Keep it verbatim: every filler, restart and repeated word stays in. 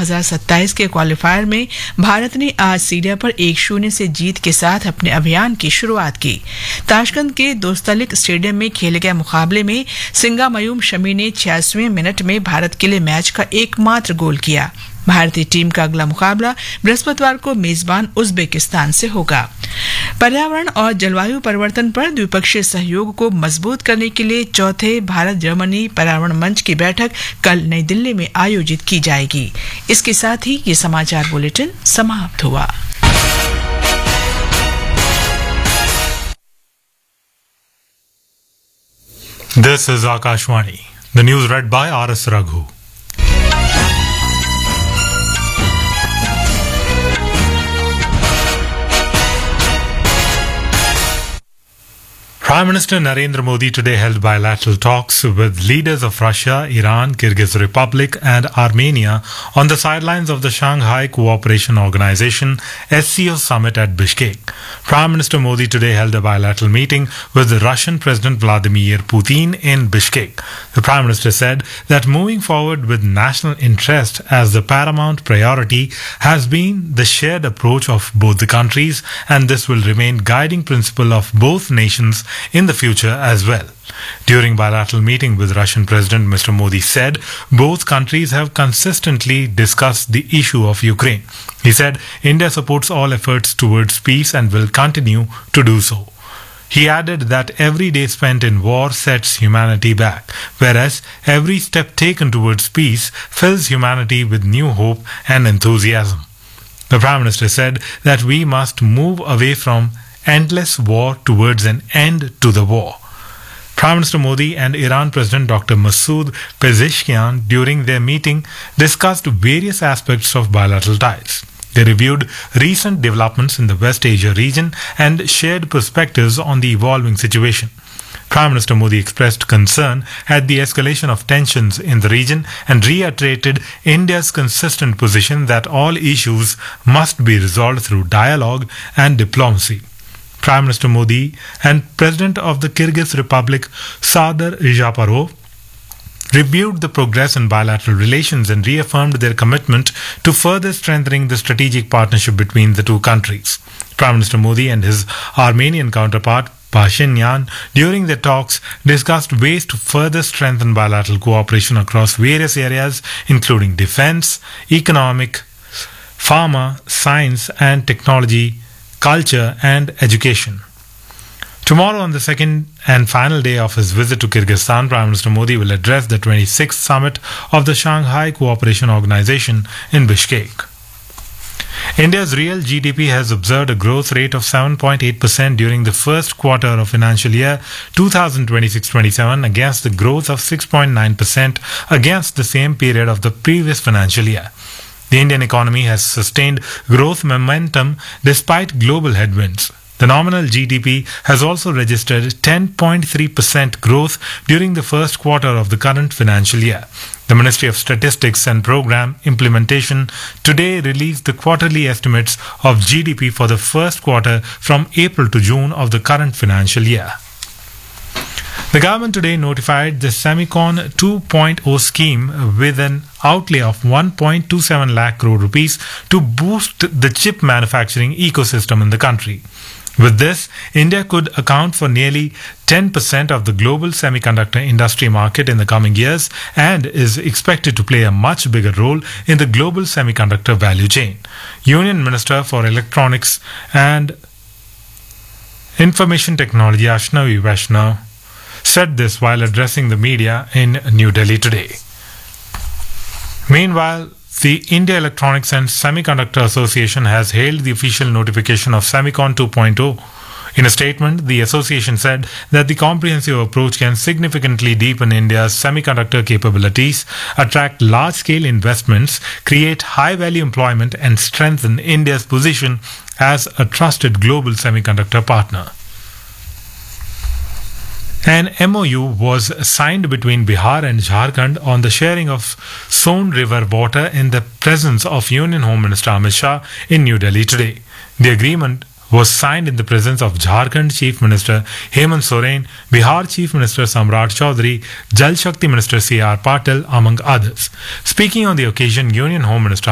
हज़ार सत्ताईस के क्वालिफायर में भारत ने आज सीरिया पर एक शून्य से जीत के साथ अपने अभियान की शुरुआत की। ताशकंद के दोस्तलिक स्टेडियम में खेले गए मुकाबले में सिंगामयूम शमी ने छियासवें मिनट में भारत के लिए मैच का एकमात्र गोल किया। भारतीय टीम का अगला मुकाबला बृहस्पतिवार को मेजबान उज्बेकिस्तान से होगा। पर्यावरण और जलवायु परिवर्तन पर द्विपक्षीय सहयोग को मजबूत करने के लिए चौथे भारत जर्मनी पर्यावरण मंच की बैठक कल नई दिल्ली में आयोजित की जाएगी। इसके साथ ही ये समाचार बुलेटिन समाप्त हुआ। This is Akashwani. The news read by R S Raghu. Prime Minister Narendra Modi today held bilateral talks with leaders of Russia, Iran, Kyrgyz Republic and Armenia on the sidelines of the Shanghai Cooperation Organization S C O summit at Bishkek. Prime Minister Modi today held a bilateral meeting with the Russian President Vladimir Putin in Bishkek. The Prime Minister said that moving forward with national interest as the paramount priority has been the shared approach of both the countries, and this will remain guiding principle of both nations in the future as well. During bilateral meeting with Russian President, Mister Modi said both countries have consistently discussed the issue of Ukraine. He said India supports all efforts towards peace and will continue to do so. He added that every day spent in war sets humanity back, whereas every step taken towards peace fills humanity with new hope and enthusiasm. The Prime Minister said that we must move away from endless war towards an end to the war. Prime Minister Modi and Iran President Doctor Masoud Pezeshkian during their meeting discussed various aspects of bilateral ties. They reviewed recent developments in the West Asia region and shared perspectives on the evolving situation. Prime Minister Modi expressed concern at the escalation of tensions in the region and reiterated India's consistent position that all issues must be resolved through dialogue and diplomacy. Prime Minister Modi and President of the Kyrgyz Republic Sadar Japarov reviewed the progress in bilateral relations and reaffirmed their commitment to further strengthening the strategic partnership between the two countries. Prime Minister Modi and his Armenian counterpart Pashinyan during their talks discussed ways to further strengthen bilateral cooperation across various areas including defense, economic, pharma, science and technology, culture and education. Tomorrow, on the second and final day of his visit to Kyrgyzstan, Prime Minister Modi will address the twenty-sixth summit of the Shanghai Cooperation Organization in Bishkek. India's real G D P has observed a growth rate of seven point eight percent during the first quarter of financial year twenty twenty-six twenty-seven against the growth of six point nine percent against the same period of the previous financial year. The Indian economy has sustained growth momentum despite global headwinds. The nominal G D P has also registered ten point three percent growth during the first quarter of the current financial year. The Ministry of Statistics and Program Implementation today released the quarterly estimates of G D P for the first quarter from April to June of the current financial year. The government today notified the Semicon two point oh scheme with an outlay of one point two seven lakh crore rupees to boost the chip manufacturing ecosystem in the country. With this, India could account for nearly ten percent of the global semiconductor industry market in the coming years and is expected to play a much bigger role in the global semiconductor value chain. Union Minister for Electronics and Information Technology Ashnavi Vaishnav said this while addressing the media in New Delhi today. Meanwhile, the India Electronics and Semiconductor Association has hailed the official notification of Semicon two point oh. In a statement, the association said that the comprehensive approach can significantly deepen India's semiconductor capabilities, attract large-scale investments, create high-value employment, and strengthen India's position as a trusted global semiconductor partner. An M O U was signed between Bihar and Jharkhand on the sharing of Son River water in the presence of Union Home Minister Amit Shah in New Delhi today. The agreement was signed in the presence of Jharkhand Chief Minister Hemant Soren, Bihar Chief Minister Samrat Chaudhary, Jal Shakti Minister C R Patil, among others. Speaking on the occasion, Union Home Minister